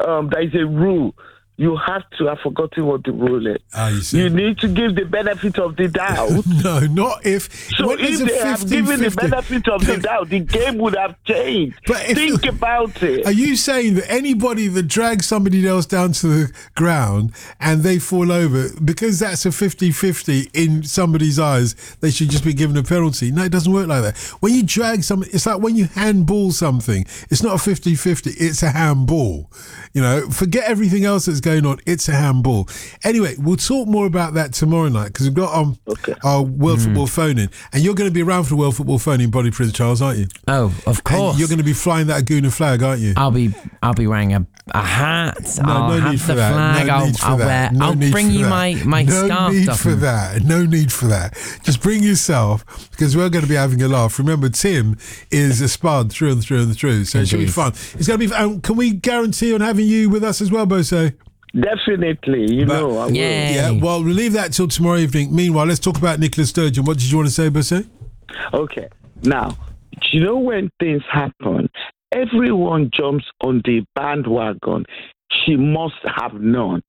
there is a rule. You have to. I've forgotten what the rule is. You need to give the benefit of the doubt. No, not if. So if they have given the benefit of the doubt, the game would have changed. Think about it. Are you saying that anybody that drags somebody else down to the ground and they fall over, because that's a 50-50 in somebody's eyes, they should just be given a penalty? No, it doesn't work like that. When you drag somebody, it's like when you handball something. It's not a 50-50, it's a handball. You know, forget everything else that's going on. It's a handball. Anyway, we'll talk more about that tomorrow night because we've got our World Football phone-in, and you're going to be around for the World Football phone-in, Body Prince Charles, aren't you? Oh, of course. And you're going to be flying that Aguna flag, aren't you? I'll be wearing a hat. No need for that. I'll bring you my scarf. No need for that. No need for that. Just bring yourself, because we're going to be having a laugh. Remember, Tim is a spud through and through and through, so it should be fun. It's going to be fun. Can we guarantee on having you with us as well, Bose? Definitely, I will. Yeah, well, we'll leave that till tomorrow evening. Meanwhile, let's talk about Nicola Sturgeon. What did you want to say, Bose? Okay. Now, when things happen, everyone jumps on the bandwagon. She must have known.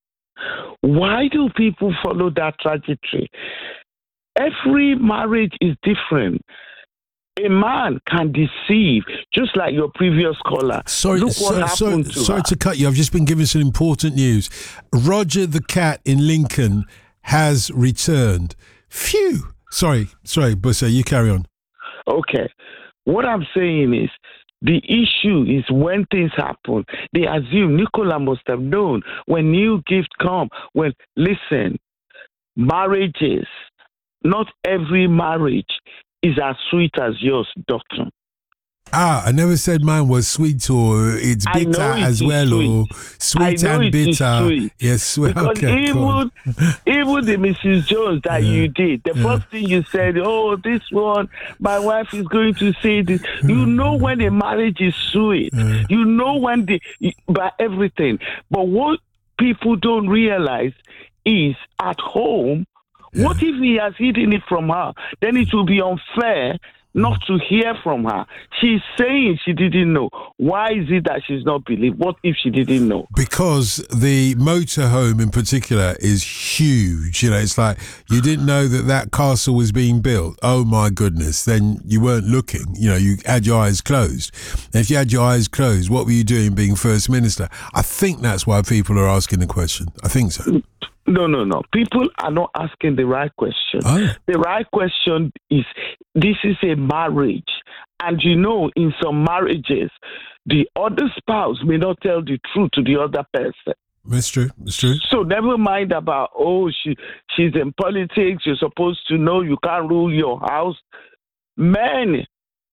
Why do people follow that trajectory? Every marriage is different. A man can deceive, just like your previous caller. Sorry to cut you. I've just been given some important news. Roger the cat in Lincoln has returned. Phew. Sorry, Busse, you carry on. Okay. What I'm saying is, the issue is when things happen, they assume Nicola must have known when new gifts come. Well, listen, marriages, not every marriage is as sweet as yours, Doctor. I never said mine was sweet, or it's bitter as well, sweet. Or sweet and bitter. Yes, well, because okay, even the Mrs. Jones that you did, the first thing you said, this one, my wife is going to say this. You know when a marriage is sweet. You know when by everything. But what people don't realize is at home, what if he has hidden it from her? Then it will be unfair not to hear from her. She's saying she didn't know. Why is it that she's not believed? What if she didn't know? Because the motorhome in particular is huge. It's like you didn't know that castle was being built. Oh my goodness. Then you weren't looking. You had your eyes closed. And if you had your eyes closed, what were you doing being First Minister? I think that's why people are asking the question. I think so. No. People are not asking the right question. The right question is, this is a marriage. And in some marriages, the other spouse may not tell the truth to the other person. That's true. So never mind about, she's in politics, you're supposed to know you can't rule your house. Men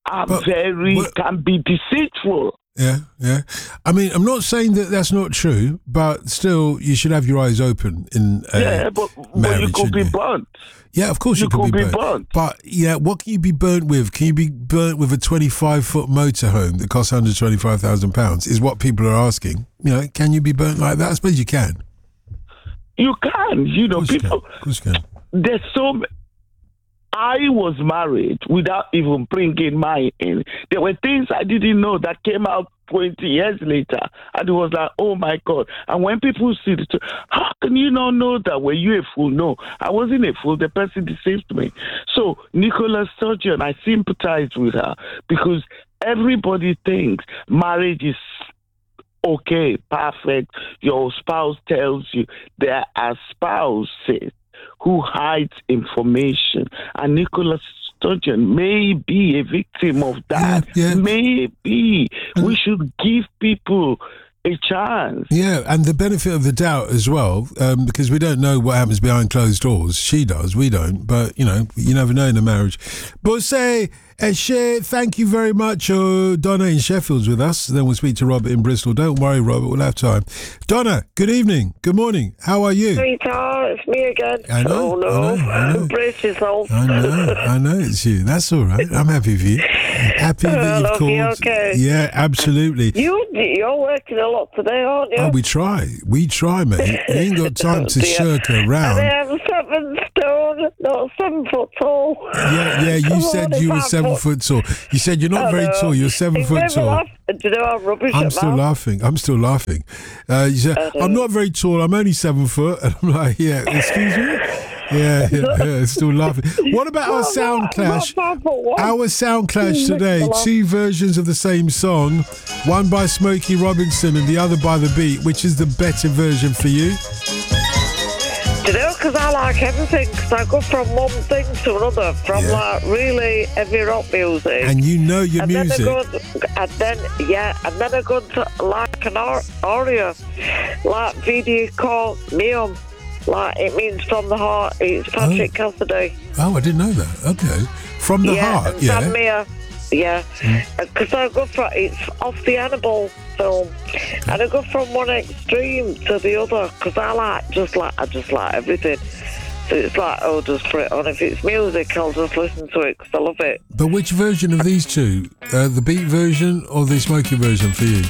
can be deceitful. Yeah. I mean, I'm not saying that that's not true, but still, you should have your eyes open in a marriage. You could be burnt. Yeah, of course you could be burnt. But what can you be burnt with? Can you be burnt with a 25-foot motorhome that costs £125,000? Is what people are asking. Can you be burnt like that? I suppose you can. You can. People. Of course you can. There's so. I was married without even bringing mine in. There were things I didn't know that came out 20 years later. And it was like, oh my God. And when people see it, how can you not know that? Were you a fool? No, I wasn't a fool. The person deceived me. So Nicola Sturgeon, I sympathize with her because everybody thinks marriage is okay, perfect. Your spouse tells you. There are spouses who hides information, and Nicola Sturgeon may be a victim of that. Maybe we should give people a chance. Yeah, and the benefit of the doubt as well, because we don't know what happens behind closed doors. She does, we don't, but you never know in a marriage. But Eshe, thank you very much. Donna in Sheffield's with us. Then we'll speak to Robert in Bristol. Don't worry, Robert, we'll have time. Donna, good evening. Good morning. How are you? Sweetheart, it's me again. I know. I know. Brace yourself. I know it's you. That's all right. I'm happy for you. Happy that you've called. You okay? Yeah, absolutely. You're working a lot today, aren't you? Oh, we try, mate. You ain't got time to shirk around. I am 7 stone, not 7 foot tall. Yeah, you said you were 7 foot tall. You said you're not very tall. You're 7 foot tall. Do you know how rubbish I'm still laughing. You said, I'm not very tall. I'm only 7 foot. And I'm like, yeah, excuse me? Yeah, still laughing. What about our sound clash? Our sound clash today, 2 versions of the same song, one by Smokey Robinson and the other by The Beat. Which is the better version for you? Do you know, because I like everything, because I go from one thing to another, from like really heavy rock music. And you know your music. And then I go to like an aria, like video called Neon. Like, it means from the heart. It's Patrick Cassidy. Oh, I didn't know that. Okay. From the heart, and Sam Mayer. Yeah. Because I go from, it's off the Hannibal film. And I go from one extreme to the other, because I just like everything. So it's like, just put it on. If it's music, I'll just listen to it, because I love it. But which version of these two? The Beat version or the Smokey version for you?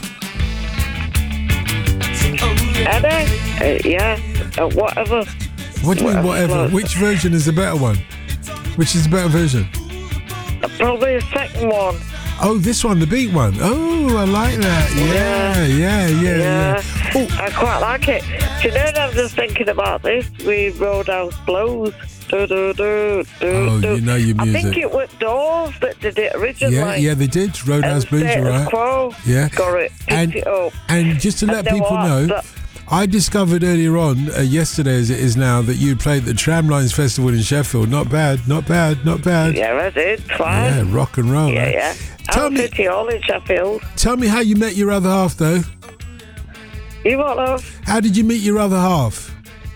Whatever. What do you mean, whatever? Which version is the better one? Which is the better version? Probably the second one. Oh, this one, the Beat one. Oh, I like that. Yeah. Oh. I quite like it. Do you know what I'm just thinking about this? We Roadhouse Blues. You know your music. I think it was Doors that did it originally. Yeah, they did. Roadhouse Blues, right? Quo. Yeah. Got it. And just to let people know, I discovered earlier on, yesterday as it is now, that you played the Tramlines Festival in Sheffield. Not bad. Yeah, I did. Twice. Yeah, rock and roll. Yeah. Tell me, City Hall in Sheffield. Tell me how you met your other half, though. You what, love? How did you meet your other half?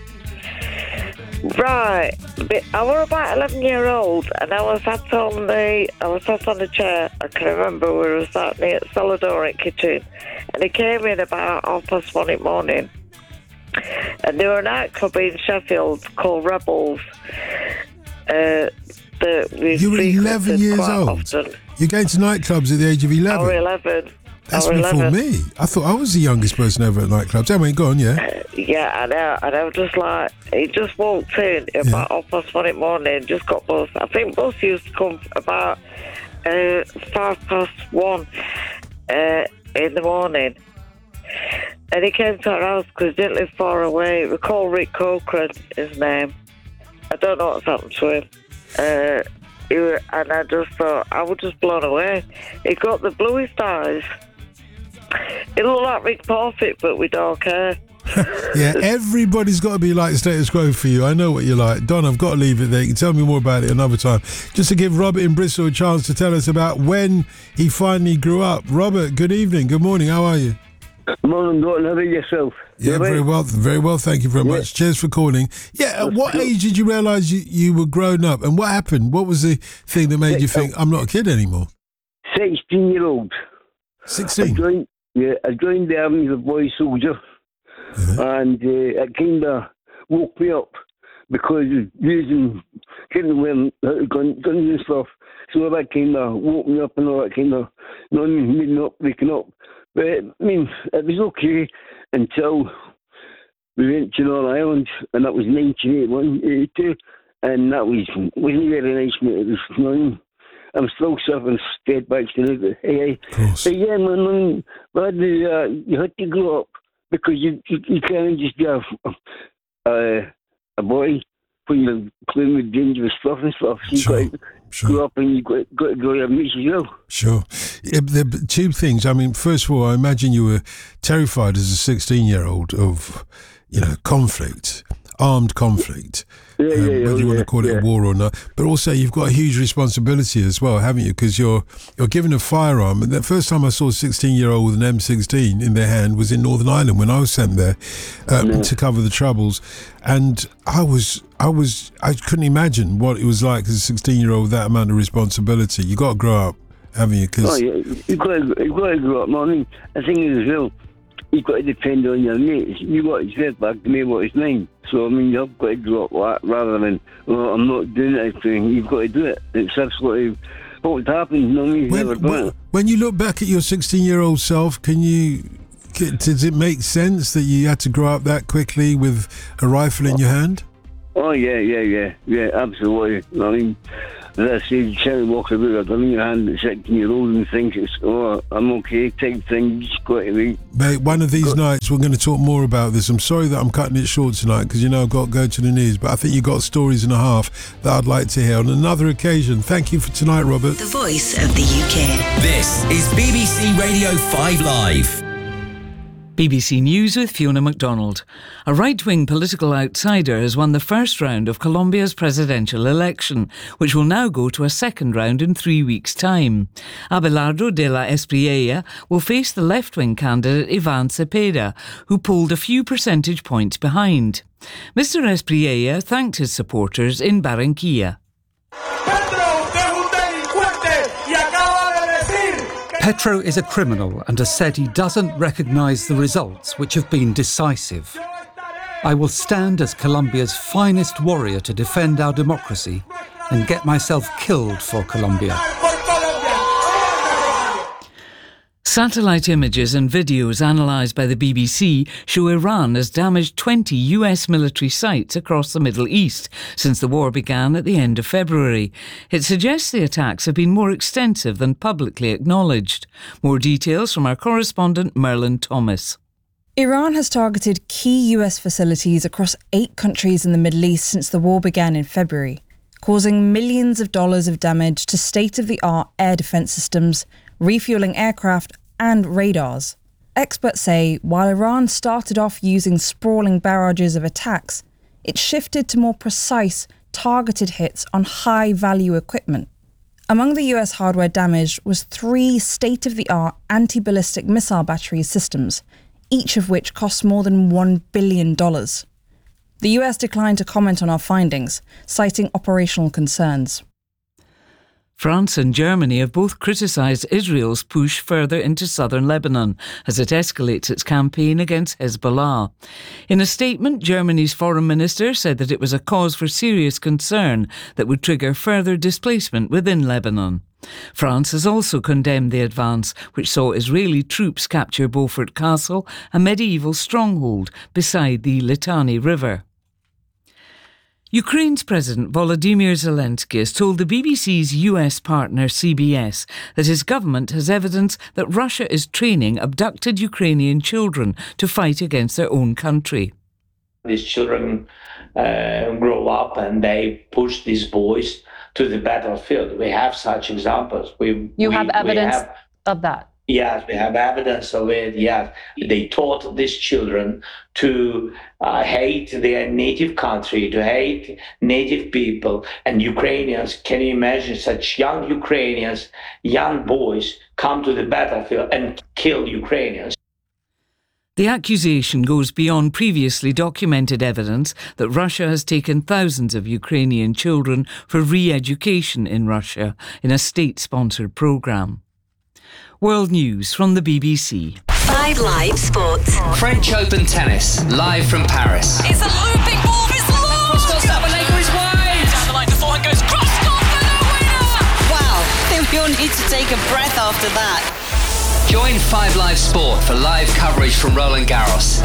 Right. I was about 11-year-old, and I was sat on the chair. I can remember we were sat near Celadoric kitchen, and he came in about 1:30 in the morning. And there were a nightclub in Sheffield called Rebels. You were 11 years old? Often. You're going to nightclubs at the age of 11? I was 11. That's before me. I thought I was the youngest person ever at nightclubs. Anyway, go on, yeah, I know. And I was just like, he just walked in about 1:30 in the morning, just got bus. I think bus used to come about 1:05 in the morning. And he came to our house because he didn't live far away. We call Rick Cochran, his name. I don't know what's happened to him. And I just thought, I was just blown away. He got the bluest eyes. He looked like Rick Parfitt, but with dark hair. Yeah, everybody's got to be like status quo for you. I know what you're like. Don, I've got to leave it there. You can tell me more about it another time. Just to give Robert in Bristol a chance to tell us about when he finally grew up. Robert, good evening. Good morning. How are you? Morning, Don. How about yourself? Yeah, very well. Very well. Thank you very much. Cheers for calling. Yeah, at what age did you realise you were grown up? And what happened? What was the thing that made you think, I'm not a kid anymore? 16-year-old. 16? I joined the army as a boy soldier. And it kind of woke me up because using guns and stuff. So that kind of woke me up and all that kind of waking up. But I mean, it was okay until we went to Northern Ireland, and that was 1981, 82, and that wasn't very nice, mate. It was nothing. I'm still suffering setbacks to it. Hey. But yeah, man, you had to grow up. Because you can't just be a boy when you're playing with dangerous stuff and stuff. So you got to grow up and you got to grow your mates as well. Sure. The two things. I mean, first of all, I imagine you were terrified as a 16-year-old of, conflict, armed conflict. Whether you want to call it a war or not. But also you've got a huge responsibility as well, haven't you? Because you're given a firearm. And the first time I saw a 16-year-old with an M16 in their hand was in Northern Ireland when I was sent there to cover the Troubles. And I couldn't imagine what it was like as a 16-year-old with that amount of responsibility. You got to grow up, haven't you? You've got to grow up. I mean, the thing is as well, you've got to depend on your mates. You've got to say back to me what is mine. So, I mean, you've got to grow up rather than, I'm not doing it. You've got to do it. It's absolutely what happens. When you look back at your 16-year-old self, does it make sense that you had to grow up that quickly with a rifle in your hand? Oh, yeah, absolutely. I mean, As I said, trying to walk about a gun in your hand at 16-year-old and think it's, I'm okay type thing. You just got to wait. Mate, one of these nights we're going to talk more about this. I'm sorry that I'm cutting it short tonight because, I've got to go to the news, but I think you've got stories and a half that I'd like to hear on another occasion. Thank you for tonight, Robert. The voice of the UK. This is BBC Radio 5 Live. BBC News with Fiona MacDonald. A right-wing political outsider has won the first round of Colombia's presidential election, which will now go to a second round in 3 weeks' time. Abelardo de la Espriella will face the left-wing candidate Iván Cepeda, who polled a few percentage points behind. Mr. Espriella thanked his supporters in Barranquilla. Petro is a criminal and has said he doesn't recognise the results, which have been decisive. I will stand as Colombia's finest warrior to defend our democracy and get myself killed for Colombia. Satellite images and videos analysed by the BBC show Iran has damaged 20 US military sites across the Middle East since the war began at the end of February. It suggests the attacks have been more extensive than publicly acknowledged. More details from our correspondent Merlin Thomas. Iran has targeted key US facilities across 8 countries in the Middle East since the war began in February, causing millions of dollars of damage to state-of-the-art air defence systems, refuelling aircraft and radars. Experts say while Iran started off using sprawling barrages of attacks, it shifted to more precise, targeted hits on high-value equipment. Among the US hardware damaged was 3 state-of-the-art anti-ballistic missile battery systems, each of which cost more than $1 billion. The US declined to comment on our findings, citing operational concerns. France and Germany have both criticised Israel's push further into southern Lebanon as it escalates its campaign against Hezbollah. In a statement, Germany's foreign minister said that it was a cause for serious concern that would trigger further displacement within Lebanon. France has also condemned the advance, which saw Israeli troops capture Beaufort Castle, a medieval stronghold beside the Litani River. Ukraine's President Volodymyr Zelensky has told the BBC's US partner CBS that his government has evidence that Russia is training abducted Ukrainian children to fight against their own country. These children grow up and they push these boys to the battlefield. We have such examples. You have evidence of that? Yes, we have evidence of it, yes. They taught these children to hate their native country, to hate native people. And Ukrainians, can you imagine such young Ukrainians, young boys, come to the battlefield and kill Ukrainians? The accusation goes beyond previously documented evidence that Russia has taken thousands of Ukrainian children for re-education in Russia in a state-sponsored programme. World News from the BBC. 5 Live Sports. French Open tennis, live from Paris. It's a looping ball, it's long! Cross Sabalenka is wide! Down the line, the forehand goes cross-court for the winner! Wow, I think we all need to take a breath after that. Join 5 Live Sport for live coverage from Roland Garros.